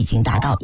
已经达到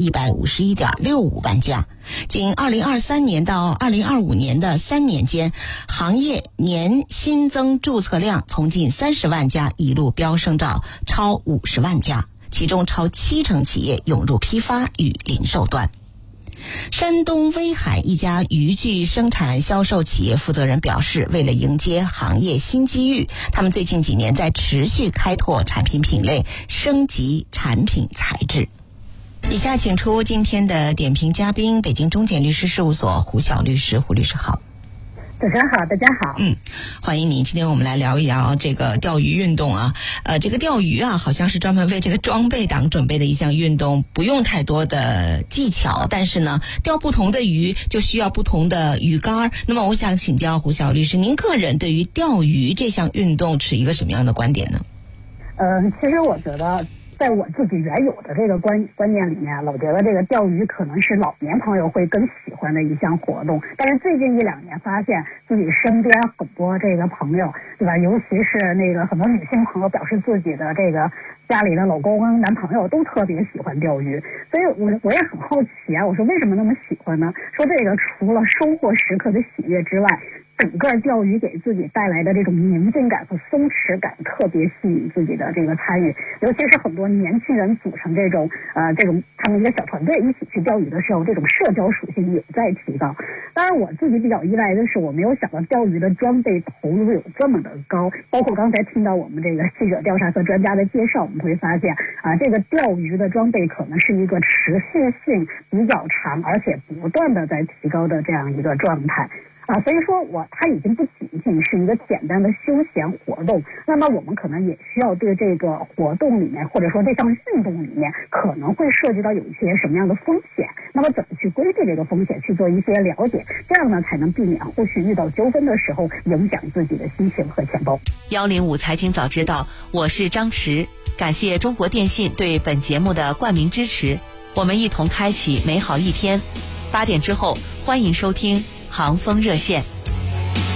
151.65万家。仅2023年到2025年的3年间，行业年新增注册量从近30万家一路飙升到超50万家，其中超70%企业涌入批发与零售端。山东威海一家渔具生产销售企业负责人表示，为了迎接行业新机遇，他们最近几年在持续开拓产品品类，升级产品材质。以下请出今天的点评嘉宾，北京中简律师事务所胡晓律师。胡律师好。 主持人好，大家好。 欢迎你。今天我们来聊一聊这个钓鱼运动啊。这个钓鱼啊，好像是专门为这个装备党准备的一项运动，不用太多的技巧，但是呢，钓不同的鱼就需要不同的鱼竿。那么我想请教胡晓律师，您个人对于钓鱼这项运动持一个什么样的观点呢？ 其实我觉得在我自己原有的这个观念里面，我觉得这个钓鱼可能是老年朋友会更喜欢的一项活动。但是最近1-2年发现自己身边很多这个朋友，对吧？尤其是那个很多女性朋友表示自己的这个家里的老公、男朋友都特别喜欢钓鱼，所以我也很好奇啊，我说为什么那么喜欢呢？说这个除了收获时刻的喜悦之外，整个钓鱼给自己带来的这种宁静感和松弛感特别吸引自己的这个参与，尤其是很多年轻人组成这种他们一个小团队一起去钓鱼的时候，这种社交属性也在提高。当然我自己比较意外的是，我没有想到钓鱼的装备投入有这么的高，包括刚才听到我们这个记者调查和专家的介绍，我们会发现这个钓鱼的装备可能是一个持续性比较长而且不断的在提高的这样一个状态。所以说它已经不仅仅是一个简单的休闲活动，那么我们可能也需要对这个活动里面，或者说这项运动里面可能会涉及到有一些什么样的风险，那么怎么去规避这个风险，去做一些了解，这样呢才能避免后续遇到纠纷的时候影响自己的心情和钱包。 105财经早知道，我是张驰，感谢中国电信对本节目的冠名支持，我们一同开启美好一天。8点之后，欢迎收听航风热线。